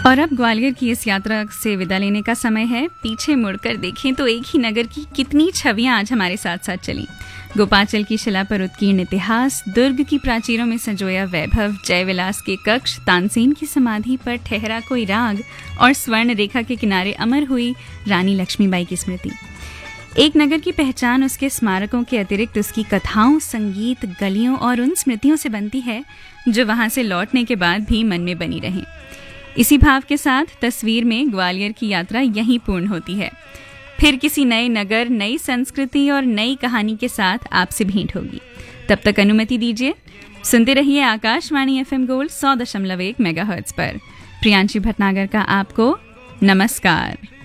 और अब ग्वालियर की इस यात्रा से विदा लेने का समय है। पीछे मुड़कर देखें तो एक ही नगर की कितनी छवियां आज हमारे साथ साथ चली। गोपाचल की शिला पर उत्कीर्ण इतिहास, दुर्ग की प्राचीरों में संजोया वैभव, जयविलास के कक्ष, तानसेन की समाधि पर ठहरा कोई राग और स्वर्ण रेखा के किनारे अमर हुई रानी लक्ष्मीबाई की स्मृति। एक नगर की पहचान उसके स्मारकों के अतिरिक्त उसकी कथाओं, संगीत, गलियों और उन स्मृतियों से बनती है जो वहां से लौटने के बाद भी मन में बनी रहें। इसी भाव के साथ तस्वीर में ग्वालियर की यात्रा यहीं पूर्ण होती है। फिर किसी नए नगर, नई संस्कृति और नई कहानी के साथ आपसे भेंट होगी। तब तक अनुमति दीजिए, सुनते रहिए आकाशवाणी FM गोल्ड 100.1 मेगाहर्ट्ज पर। प्रियांशी भटनागर का आपको नमस्कार।